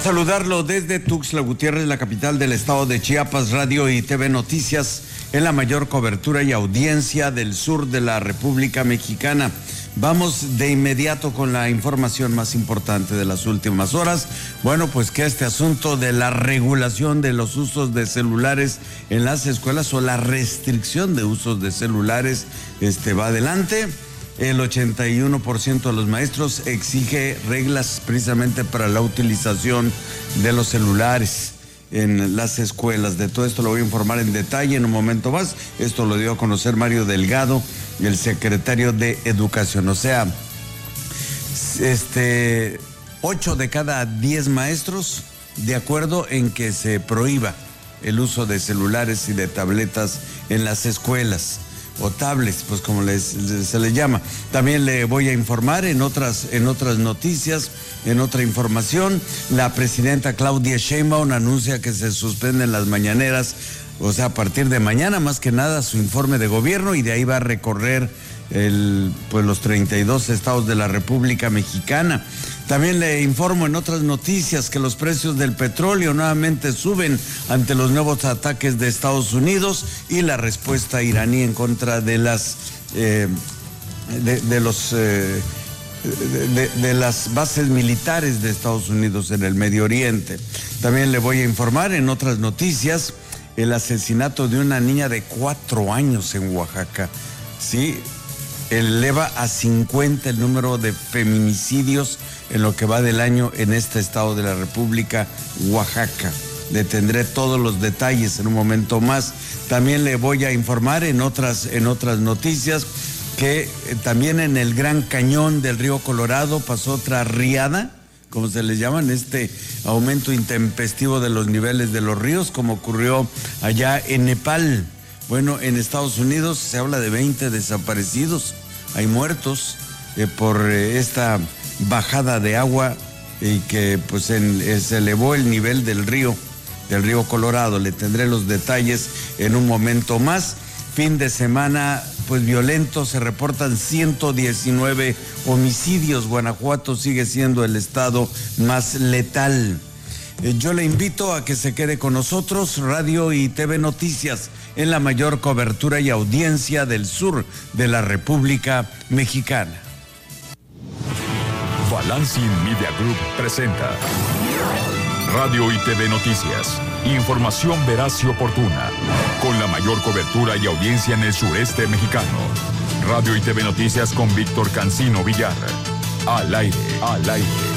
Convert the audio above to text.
saludarlo desde Tuxtla Gutiérrez, la capital del estado de Chiapas. Radio y TV Noticias en la mayor cobertura y audiencia del sur de la República Mexicana. Vamos de inmediato con la información más importante de las últimas horas. Bueno, pues que este asunto de la regulación de los usos de celulares en las escuelas o la restricción de usos de celulares va adelante. El 81% de los maestros exige reglas precisamente para la utilización de los celulares en las escuelas. De todo esto lo voy a informar en detalle en un momento más. Esto lo dio a conocer Mario Delgado, el secretario de Educación. O sea, 8 de cada 10 maestros de acuerdo en que se prohíba el uso de celulares y de tabletas en las escuelas. O tablets, pues como se les llama. También le voy a informar en otras noticias, en otra información. La presidenta Claudia Sheinbaum anuncia que se suspenden las mañaneras, o sea, a partir de mañana, más que nada, su informe de gobierno, y de ahí va a recorrer los 32 estados de la República Mexicana. También le informo en otras noticias que los precios del petróleo nuevamente suben ante los nuevos ataques de Estados Unidos y la respuesta iraní en contra de las bases militares de Estados Unidos en el Medio Oriente. También le voy a informar en otras noticias el asesinato de una niña de 4 años en Oaxaca. Sí, eleva a 50 el número de feminicidios en lo que va del año en este estado de la República, Oaxaca. Le tendré todos los detalles en un momento más. También le voy a informar en otras noticias que también en el Gran Cañón del río Colorado pasó otra riada, como se les llaman, aumento intempestivo de los niveles de los ríos, como ocurrió allá en Nepal. Bueno, en Estados Unidos se habla de 20 desaparecidos, hay muertos por esta bajada de agua y que pues se elevó el nivel del río Colorado. Le tendré los detalles en un momento más. Fin de semana pues violento, se reportan 119 homicidios. Guanajuato sigue siendo el estado más letal. Yo le invito a que se quede con nosotros, Radio y TV Noticias, en la mayor cobertura y audiencia del sur de la República Mexicana. Balancing Media Group presenta Radio y TV Noticias. Información veraz y oportuna, con la mayor cobertura y audiencia en el sureste mexicano. Radio y TV Noticias con Víctor Cancino Villar. Al aire, al aire.